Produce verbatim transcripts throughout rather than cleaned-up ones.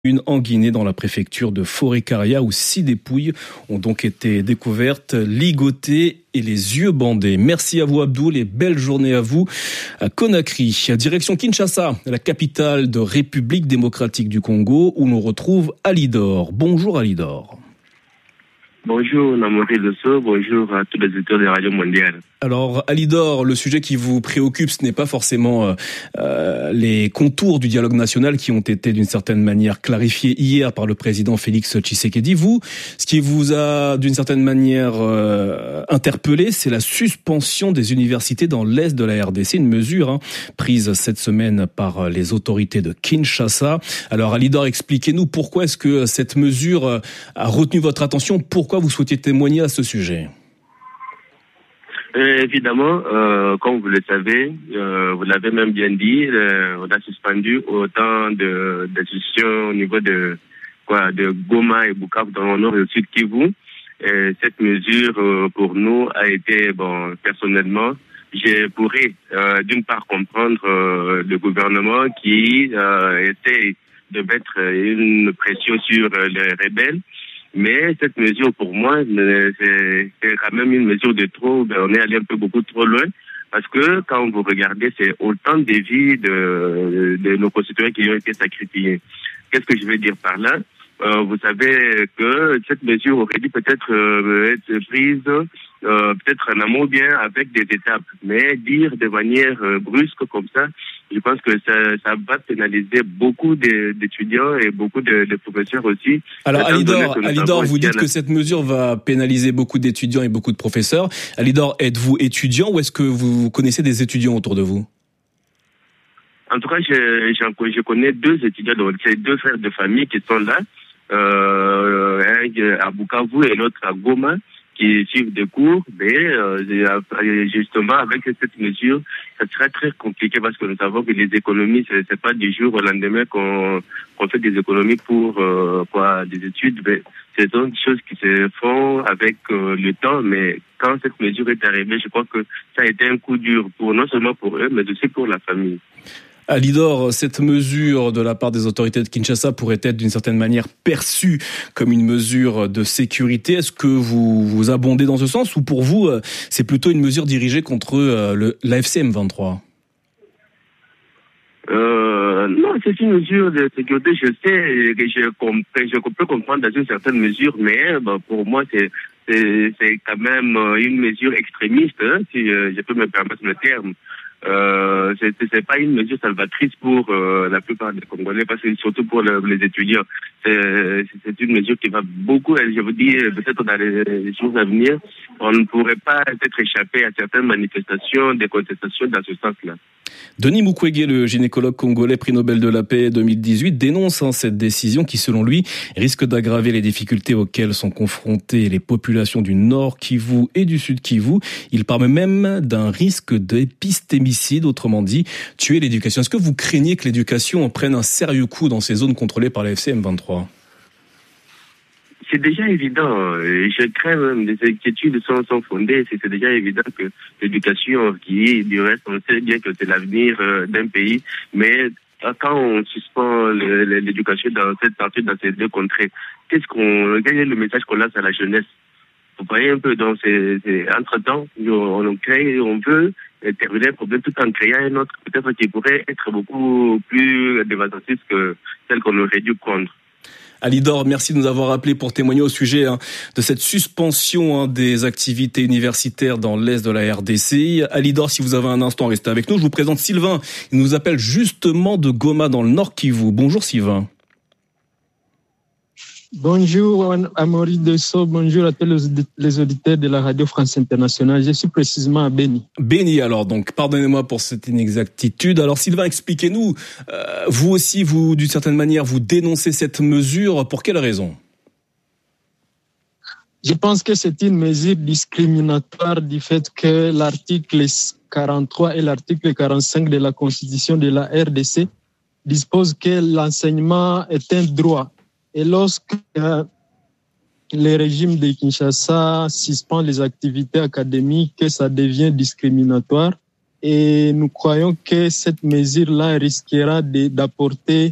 Une en Guinée, dans la préfecture de Forêt-Caria, où six dépouilles ont donc été découvertes, ligotées et les yeux bandés. Merci à vous Abdoul et belle journée à vous à Conakry. Direction Kinshasa, la capitale de République démocratique du Congo, où l'on retrouve Alidor. Bonjour Alidor. Bonjour Namoré Lesso, bonjour à tous les auditeurs de Radio Mondiale. Alors Alidor, le sujet qui vous préoccupe, ce n'est pas forcément euh, euh, les contours du dialogue national qui ont été d'une certaine manière clarifiés hier par le président Félix Tshisekedi. Vous, ce qui vous a d'une certaine manière euh, interpellé, c'est la suspension des universités dans l'est de la R D C, une mesure hein, prise cette semaine par les autorités de Kinshasa. Alors Alidor, expliquez-nous pourquoi est-ce que cette mesure a retenu votre attention, pourquoi vous souhaitiez témoigner à ce sujet? Euh, évidemment, euh, comme vous le savez, euh, vous l'avez même bien dit, euh, on a suspendu autant de d'institutions au niveau de quoi, de Goma et Bukavu dans le nord et le sud Kivu. Et cette mesure, euh, pour nous, a été, bon, personnellement, je pourrais euh, d'une part comprendre euh, le gouvernement qui euh, essaie de mettre une pression sur euh, les rebelles. Mais cette mesure, pour moi, c'est, c'est quand même une mesure de trop. On est allé un peu beaucoup trop loin. Parce que quand vous regardez, c'est autant de vies de, de nos concitoyens qui ont été sacrifiés. Qu'est-ce que je veux dire par là? Euh, vous savez que cette mesure aurait dû peut-être euh, être prise euh, peut-être en amont bien avec des étapes. Mais dire de manière euh, brusque comme ça, je pense que ça, ça va pénaliser beaucoup d'étudiants et beaucoup de, de professeurs aussi. Alors Alidor, Alidor, vous dites que cette mesure va pénaliser beaucoup d'étudiants et beaucoup de professeurs. Alidor, êtes-vous étudiant ou est-ce que vous connaissez des étudiants autour de vous? En tout cas, je, je, je connais deux étudiants, donc c'est deux frères de famille qui sont là, euh, un à Bukavu et l'autre à Goma, qui suivent des cours, mais euh, justement avec cette mesure, ça sera très compliqué parce que nous savons que les économies, c'est, c'est pas du jour au lendemain qu'on, qu'on fait des économies pour euh, quoi, des études, mais c'est des choses qui se font avec euh, le temps, mais quand cette mesure est arrivée, je crois que ça a été un coup dur pour non seulement pour eux, mais aussi pour la famille. Alidor, cette mesure de la part des autorités de Kinshasa pourrait être d'une certaine manière perçue comme une mesure de sécurité. Est-ce que vous vous abondez dans ce sens ou pour vous, c'est plutôt une mesure dirigée contre le, l'A F C M vingt-trois? Euh, non, c'est une mesure de sécurité. Je sais que je, comprends, je peux comprendre dans une certaine mesure, mais bah, pour moi, c'est, c'est, c'est quand même une mesure extrémiste, hein, si je peux me permettre le terme. Euh, c'est, c'est pas une mesure salvatrice pour euh, la plupart des Congolais, parce que surtout pour le, les étudiants, c'est, c'est une mesure qui va beaucoup, je vous dis, peut-être dans les jours à venir, on ne pourrait pas peut-être échapper à certaines manifestations, des contestations dans ce sens-là. Denis Mukwege, le gynécologue congolais prix Nobel de la paix deux mille dix-huit, dénonce hein, cette décision qui, selon lui, risque d'aggraver les difficultés auxquelles sont confrontées les populations du Nord Kivu et du Sud Kivu. Il parle même d'un risque d'épistémicide, autrement dit, tuer l'éducation. Est-ce que vous craignez que l'éducation prenne un sérieux coup dans ces zones contrôlées par la F C M vingt-trois? C'est déjà évident. Je crains même des inquiétudes sont, sont fondées. C'est, c'est déjà évident que l'éducation, qui du reste, on sait bien que c'est l'avenir d'un pays, mais quand on suspend le, l'éducation dans cette partie, dans ces deux contrées, qu'est-ce qu'on, quel est le message qu'on lance à la jeunesse? Vous voyez un peu, donc c'est, c'est entre-temps, on, on crée, on veut terminer un problème tout en créant un autre, peut-être qui pourrait être beaucoup plus dévastatif que celle qu'on aurait dû prendre. Alidor, merci de nous avoir appelé pour témoigner au sujet hein, de cette suspension hein, des activités universitaires dans l'est de la R D C. Alidor, si vous avez un instant, restez avec nous. Je vous présente Sylvain. Il nous appelle justement de Goma dans le Nord Kivu. Bonjour Sylvain. Bonjour Amaury Dessau, bonjour à tous les auditeurs de la Radio France Internationale. Je suis précisément à Beni. Beni alors, donc pardonnez-moi pour cette inexactitude. Alors Sylvain, expliquez-nous, euh, vous aussi, vous d'une certaine manière, vous dénoncez cette mesure, pour quelle raison? Je pense que c'est une mesure discriminatoire du fait que l'article quarante-trois et l'article quarante-cinq de la Constitution de la R D C disposent que l'enseignement est un droit. Et lorsque euh, le régime de Kinshasa suspend les activités académiques, ça devient discriminatoire. Et nous croyons que cette mesure-là risquera de, d'apporter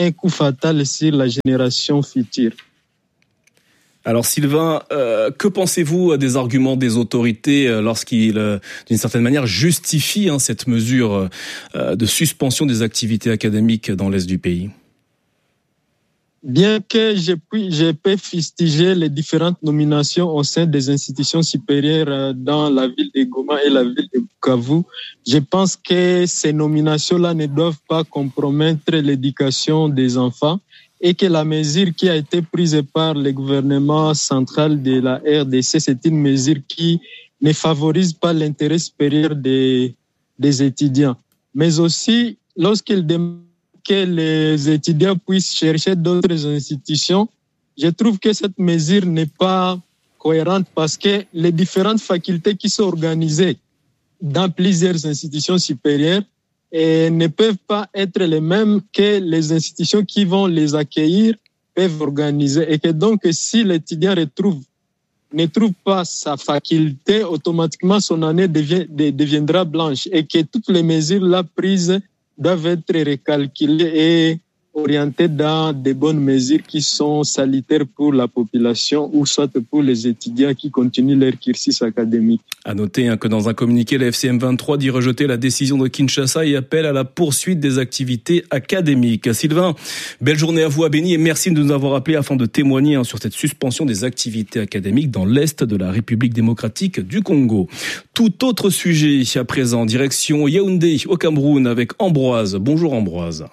un coup fatal sur la génération future. Alors Sylvain, euh, que pensez-vous des arguments des autorités euh, lorsqu'ils, euh, d'une certaine manière, justifient hein, cette mesure euh, de suspension des activités académiques dans l'est du pays ? Bien que je puis, je peux fustiger les différentes nominations au sein des institutions supérieures dans la ville de Goma et la ville de Bukavu, je pense que ces nominations-là ne doivent pas compromettre l'éducation des enfants et que la mesure qui a été prise par le gouvernement central de la R D C, c'est une mesure qui ne favorise pas l'intérêt supérieur des, des étudiants. Mais aussi, lorsqu'ils demandent que les étudiants puissent chercher d'autres institutions, je trouve que cette mesure n'est pas cohérente parce que les différentes facultés qui sont organisées dans plusieurs institutions supérieures et ne peuvent pas être les mêmes que les institutions qui vont les accueillir peuvent organiser. Et que donc, si l'étudiant retrouve, ne trouve pas sa faculté, automatiquement son année devient, deviendra blanche et que toutes les mesures là prises doivent être recalculées et orientées dans des bonnes mesures qui sont salutaires pour la population ou soit pour les étudiants qui continuent leur cursus académique. À noter hein, que dans un communiqué, la F C M vingt-trois dit rejeter la décision de Kinshasa et appelle à la poursuite des activités académiques. Sylvain, belle journée à vous à Béni et merci de nous avoir appelés afin de témoigner hein, sur cette suspension des activités académiques dans l'est de la République démocratique du Congo. Tout autre sujet à présent, direction Yaoundé au Cameroun avec Ambroise. Bonjour Ambroise.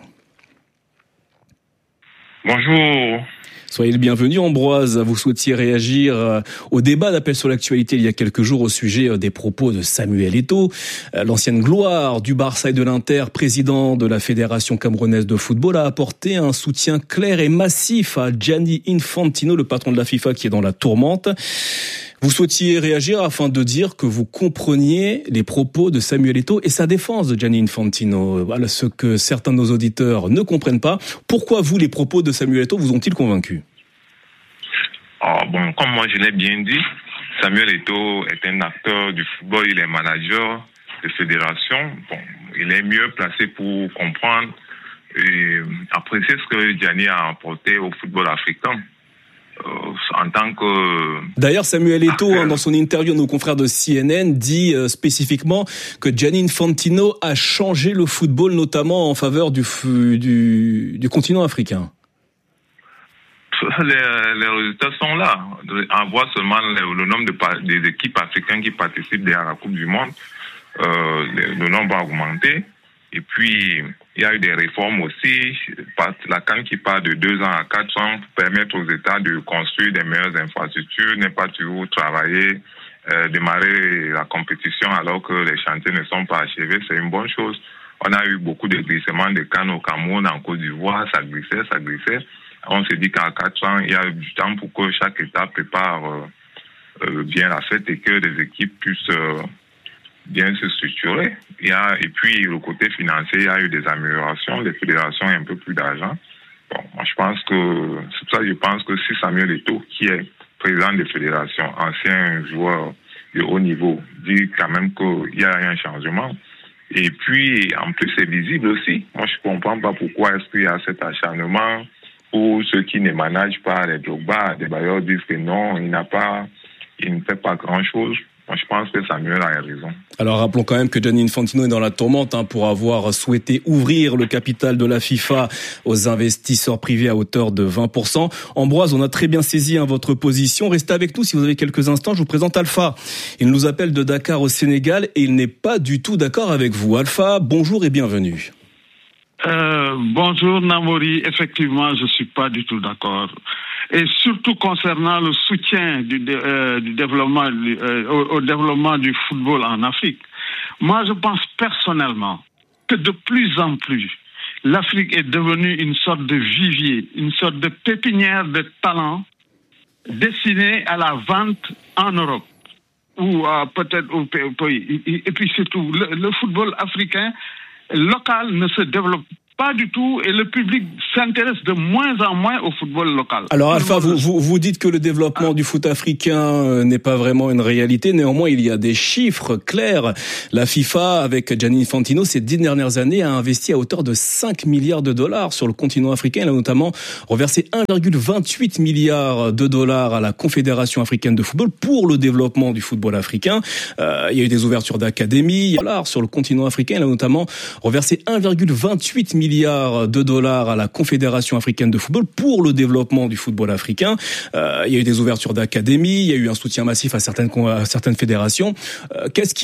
Bonjour. Soyez le bienvenu Ambroise, vous souhaitiez réagir au débat d'appel sur l'actualité il y a quelques jours au sujet des propos de Samuel Eto'o, l'ancienne gloire du Barça et de l'Inter, président de la Fédération camerounaise de football, a apporté un soutien clair et massif à Gianni Infantino, le patron de la FIFA qui est dans la tourmente. Vous souhaitiez réagir afin de dire que vous compreniez les propos de Samuel Eto'o et sa défense de Gianni Infantino. Voilà ce que certains de nos auditeurs ne comprennent pas. Pourquoi vous, les propos de Samuel Eto'o vous ont-ils convaincu ? Oh, bon, comme moi je l'ai bien dit, Samuel Eto'o est un acteur du football, il est manager de fédération. Bon, il est mieux placé pour comprendre et apprécier ce que Gianni a apporté au football africain. Euh, en tant que... D'ailleurs, Samuel Eto'o, hein, dans son interview à nos confrères de C N N, dit euh, spécifiquement que Gianni Infantino a changé le football, notamment en faveur du, du, du continent africain. Les, les résultats sont là. On voit seulement le, le nombre de, des équipes africaines qui participent à la Coupe du Monde. Euh, le, le nombre a augmenté. Et puis, il y a eu des réformes aussi. La CAN qui part de deux ans à quatre ans pour permettre aux États de construire des meilleures infrastructures, ne pas toujours travailler, euh, démarrer la compétition alors que les chantiers ne sont pas achevés. C'est une bonne chose. On a eu beaucoup de glissements de CAN au Cameroun, en Côte d'Ivoire, ça glissait, ça glissait. On s'est dit qu'à quatre ans, il y a du temps pour que chaque État prépare euh, euh, bien la fête et que les équipes puissent... Euh, bien se structurer. Il y a, et puis, le côté financier, il y a eu des améliorations. Les fédérations ont un peu plus d'argent. Bon, moi, je pense que, c'est pour ça que je pense que si Samuel Eto'o, qui est président des fédérations, ancien joueur de haut niveau, dit quand même qu'il y a un changement. Et puis, en plus, c'est visible aussi. Moi, je ne comprends pas pourquoi est-ce qu'il y a cet acharnement pour ceux qui ne managent pas les Drogba. Des bailleurs disent que non, il n'a pas, il ne fait pas grand-chose. Moi, je pense que Samuel a raison. Alors, rappelons quand même que Gianni Infantino est dans la tourmente hein, pour avoir souhaité ouvrir le capital de la FIFA aux investisseurs privés à hauteur de vingt pour cent. Ambroise, on a très bien saisi hein, votre position. Restez avec nous si vous avez quelques instants. Je vous présente Alpha. Il nous appelle de Dakar au Sénégal et il n'est pas du tout d'accord avec vous. Alpha, bonjour et bienvenue. Euh, bonjour Namori, effectivement, je suis pas du tout d'accord. Et surtout concernant le soutien du, euh, du développement, du, euh, au, au développement du football en Afrique. Moi, je pense personnellement que de plus en plus, l'Afrique est devenue une sorte de vivier, une sorte de pépinière de talents destinée à la vente en Europe ou euh, peut-être au pays. Et puis surtout, le, le football africain local ne se développe pas du tout, et le public s'intéresse de moins en moins au football local. Alors Alpha, vous, vous, vous dites que le développement ah. du foot africain n'est pas vraiment une réalité, néanmoins il y a des chiffres clairs. La FIFA, avec Gianni Infantino, ces dix dernières années, a investi à hauteur de cinq milliards de dollars sur le continent africain. Il a notamment reversé un virgule vingt-huit milliard de dollars à la Confédération africaine de football pour le développement du football africain. Euh, il y a eu des ouvertures d'académies. Sur le continent africain, il a notamment reversé un virgule vingt-huit milliard de dollars à la Confédération africaine de football pour le développement du football africain. Euh, il y a eu des ouvertures d'académies, il y a eu un soutien massif à certaines, à certaines fédérations. Euh, qu'est-ce qui